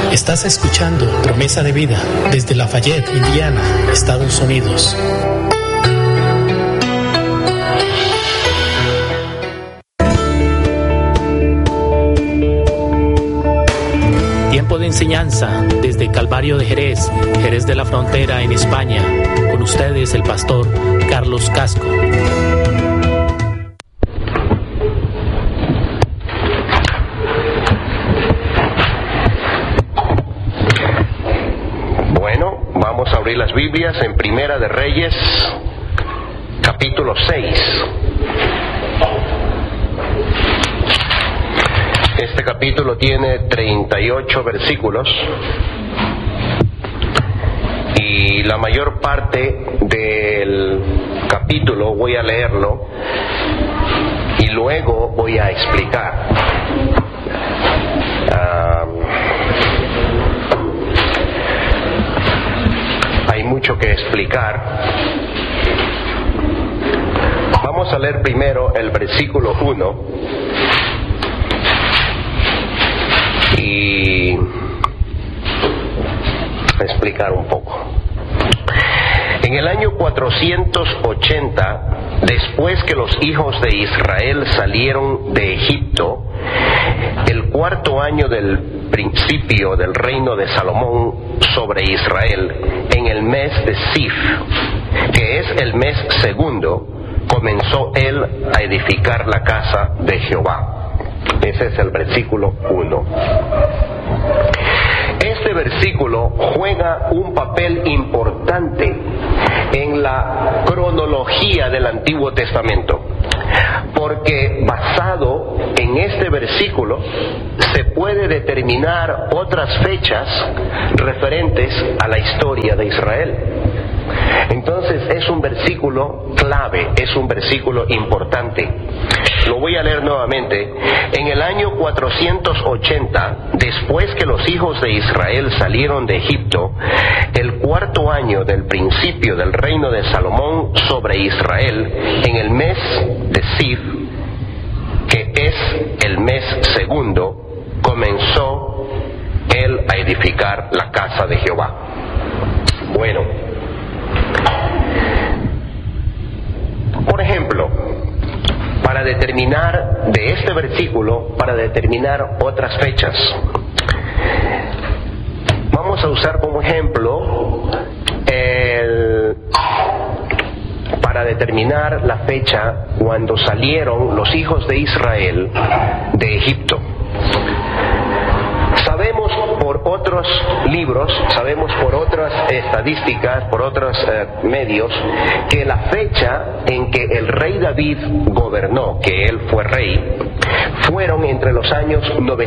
Estás escuchando Promesa de Vida desde Lafayette, Indiana, Estados Unidos. Tiempo de enseñanza desde Calvario de Jerez, Jerez de la Frontera en España. Con ustedes el pastor Carlos Casco. Vamos a abrir las Biblias en Primera de Reyes, capítulo 6. Este capítulo tiene 38 versículos y la mayor parte del capítulo voy a leerlo y luego voy a explicar. Hay mucho que explicar. Vamos a leer primero el versículo 1 y explicar un poco. En el año 480, después que los hijos de Israel salieron de Egipto, el cuarto año del principio del reino de Salomón sobre Israel, en el mes de Sif, que es el mes segundo, comenzó él a edificar la casa de Jehová. Ese es el versículo 1. Este versículo juega un papel importante en la cronología del Antiguo Testamento, porque basado en este versículo se puede determinar otras fechas referentes a la historia de Israel. Entonces es un versículo clave, es un versículo importante. Lo voy a leer nuevamente. En el año 480, después que los hijos de Israel salieron de Egipto, el cuarto año del principio del reino de Salomón sobre Israel, en el mes de Sif, que es el mes segundo, comenzó él a edificar la casa de Jehová. Bueno, por ejemplo, para determinar de este versículo, para determinar otras fechas, vamos a usar como ejemplo para determinar la fecha cuando salieron los hijos de Israel de Egipto. Sabemos por otros libros, sabemos por otras estadísticas, por otros medios, que la fecha en que el rey David gobernó, que él fue rey, fueron entre los años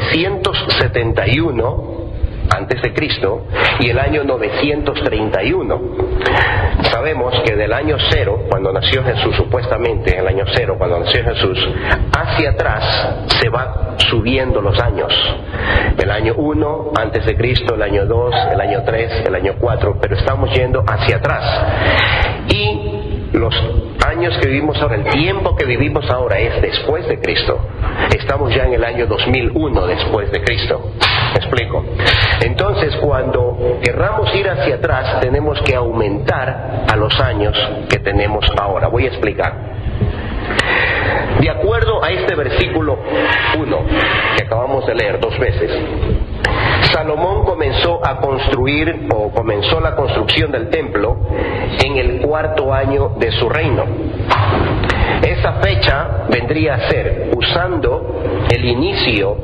971 antes de Cristo y el año 931. Sabemos que del año 0, cuando nació Jesús, supuestamente el año 0, cuando nació Jesús, hacia atrás se va subiendo los años. El año 1 antes de Cristo, el año 2, el año 3, el año 4, pero estamos yendo hacia atrás. Y los años que vivimos ahora, el tiempo que vivimos ahora es después de Cristo. Estamos ya en el año 2001 después de Cristo. ¿Me explico? Entonces, cuando querramos ir hacia atrás, tenemos que aumentar a los años que tenemos ahora. Voy a explicar. De acuerdo a este versículo 1 que acabamos de leer 2 veces, Salomón comenzó a construir o comenzó la construcción del templo en el cuarto año de su reino. Esa fecha vendría a ser usando el inicio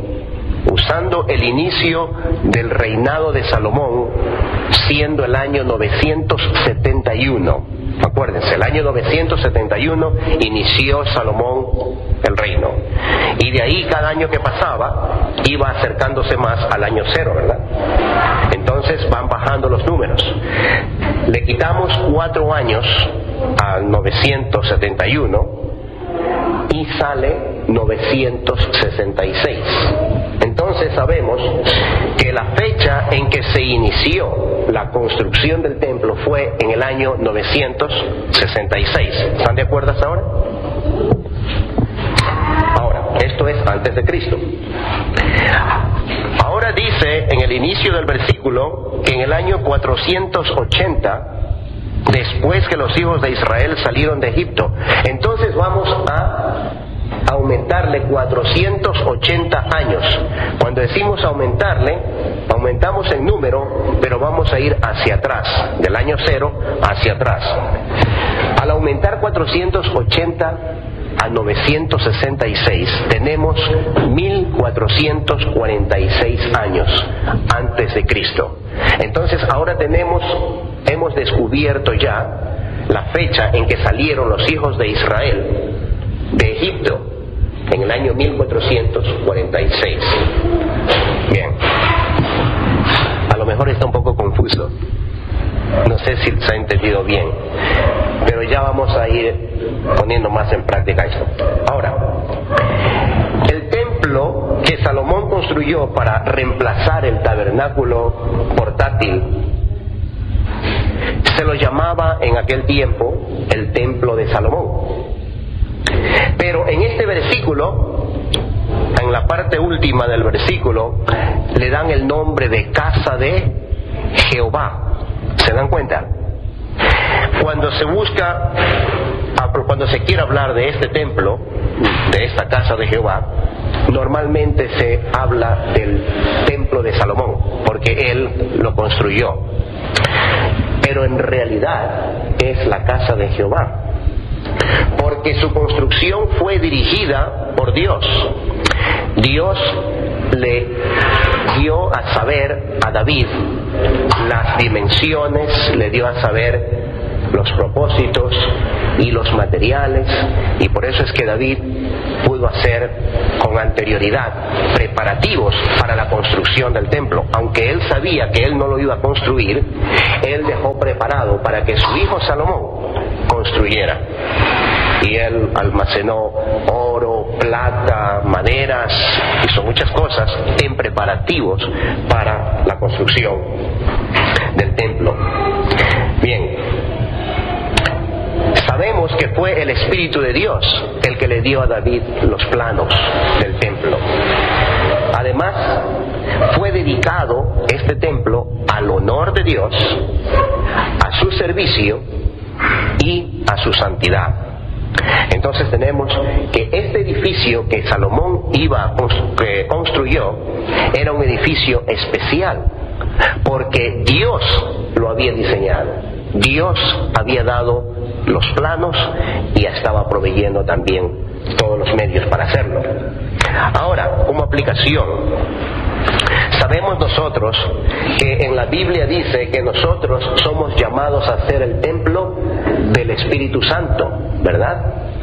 del reinado de Salomón, siendo el año 971. Acuérdense, el año 971 inició Salomón el reino. Y de ahí cada año que pasaba iba acercándose más al año 0, ¿verdad? Entonces van bajando los números. Le quitamos 4 años al 971 y sale 966. Entonces sabemos que la fecha en que se inició la construcción del templo fue en el año 966. ¿Están de acuerdo hasta ahora? Ahora, esto es antes de Cristo. Ahora dice en el inicio del versículo que en el año 480, después que los hijos de Israel salieron de Egipto, entonces vamos a aumentarle 480 años. Cuando decimos aumentarle, aumentamos en número, pero vamos a ir hacia atrás, del año 0 hacia atrás. Al aumentar 480 a 966, tenemos 1446 años antes de Cristo. Entonces ahora hemos descubierto ya la fecha en que salieron los hijos de Israel de Egipto, en el año 1446. Bien, a lo mejor está un poco confuso, no sé si se ha entendido bien, pero ya vamos a ir poniendo más en práctica esto. Ahora, el templo que Salomón construyó para reemplazar el tabernáculo portátil se lo llamaba en aquel tiempo el templo de Salomón. Pero en este versículo, en la parte última del versículo, le dan el nombre de casa de Jehová. ¿Se dan cuenta? Cuando se quiere hablar de este templo, de esta casa de Jehová, normalmente se habla del templo de Salomón, porque él lo construyó. Pero en realidad es la casa de Jehová, porque su construcción fue dirigida por Dios. Dios le dio a saber a David las dimensiones, le dio a saber los propósitos y los materiales, y por eso es que David pudo hacer con anterioridad preparativos para la construcción del templo. Aunque él sabía que él no lo iba a construir, él dejó preparado para que su hijo Salomón construyera. Y él almacenó oro, plata, maderas, hizo muchas cosas en preparativos para la construcción del templo. Bien, sabemos que fue el Espíritu de Dios el que le dio a David los planos del templo. Además, fue dedicado este templo al honor de Dios, a su servicio y a su santidad. Entonces tenemos que este edificio que Salomón que construyó era un edificio especial, porque Dios lo había diseñado. Dios había dado los planos y estaba proveyendo también todos los medios para hacerlo. Ahora, como aplicación, sabemos nosotros que en la Biblia dice que nosotros somos llamados a ser el templo del Espíritu Santo, ¿verdad?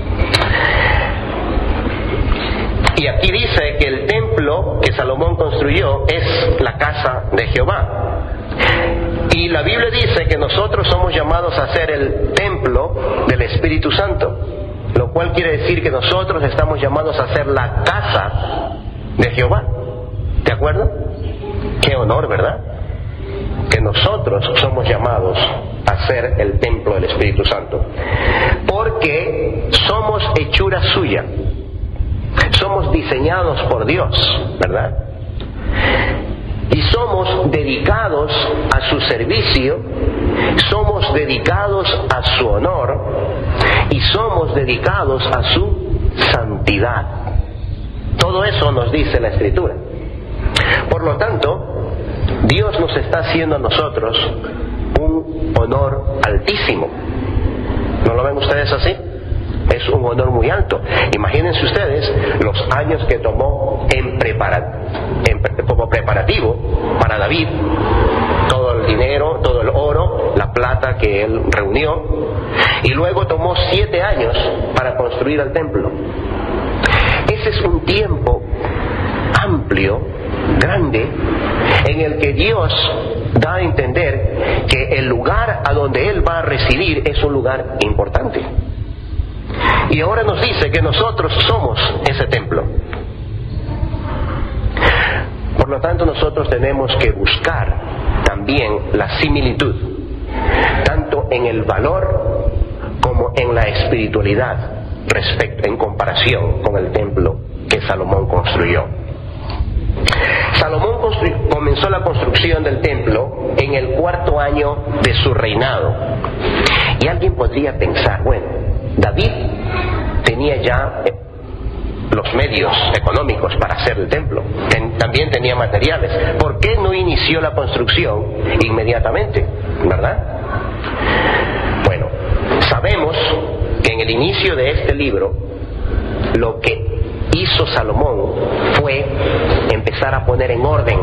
Y aquí dice que el templo que Salomón construyó es la casa de Jehová. Y la Biblia dice que nosotros somos llamados a ser el templo del Espíritu Santo, lo cual quiere decir que nosotros estamos llamados a ser la casa de Jehová. ¿De acuerdo? Qué honor, ¿verdad? Que nosotros somos llamados a ser el templo del Espíritu Santo, porque somos hechura suya, somos diseñados por Dios, ¿verdad? Y somos dedicados a su servicio, somos dedicados a su honor y somos dedicados a su santidad. Todo eso nos dice la Escritura. Por lo tanto, Dios nos está haciendo a nosotros un honor altísimo. ¿No lo ven ustedes así? Es un honor muy alto. Imagínense ustedes los años que tomó como preparativo para David, todo el dinero, todo el oro, la plata que él reunió, y luego tomó 7 años para construir el templo. Ese es un tiempo amplio, grande, en el que Dios da a entender que el lugar a donde Él va a residir es un lugar importante. Y ahora nos dice que nosotros somos ese templo. Por lo tanto, nosotros tenemos que buscar también la similitud, tanto en el valor como en la espiritualidad, en comparación con el templo que Salomón construyó. Salomón comenzó empezó la construcción del templo en el 4º año de su reinado. Y alguien podría pensar, bueno, David tenía ya los medios económicos para hacer el templo, también tenía materiales. ¿Por qué no inició la construcción inmediatamente? ¿Verdad? Bueno, sabemos que en el inicio de este libro, lo que hizo Salomón fue empezar a poner en orden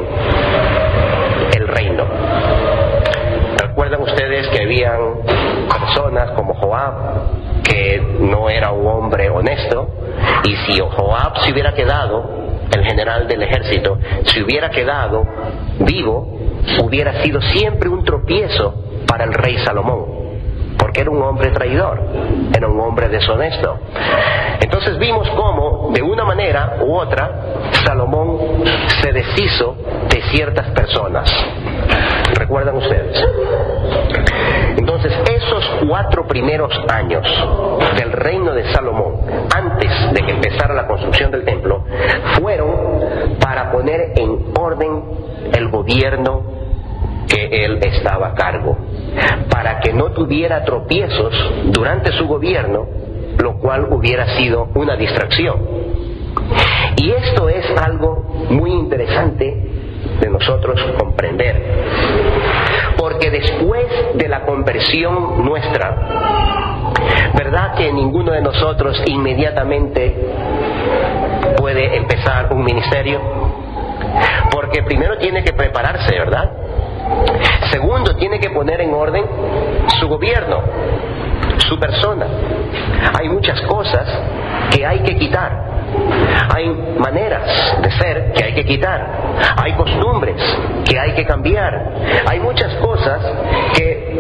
el reino. ¿Recuerdan ustedes que habían personas como Joab, que no era un hombre honesto? Y si Joab se hubiera quedado, el general del ejército, si hubiera quedado vivo, hubiera sido siempre un tropiezo para el rey Salomón, porque era un hombre traidor, era un hombre deshonesto. Entonces vimos cómo, de una manera u otra, Salomón se deshizo de ciertas personas. ¿Recuerdan ustedes? Entonces, esos 4 primeros años del reino de Salomón, antes de que empezara la construcción del templo, fueron para poner en orden el gobierno que él estaba a cargo, para que no tuviera tropiezos durante su gobierno, lo cual hubiera sido una distracción. Y esto es algo muy interesante de nosotros comprender, porque después de la conversión nuestra, ¿verdad que ninguno de nosotros inmediatamente puede empezar un ministerio? Porque primero tiene que prepararse, ¿verdad? Segundo, tiene que poner en orden su gobierno, su persona. Hay muchas cosas que hay que quitar. Hay maneras de ser que hay que quitar. Hay costumbres que hay que cambiar. Hay muchas cosas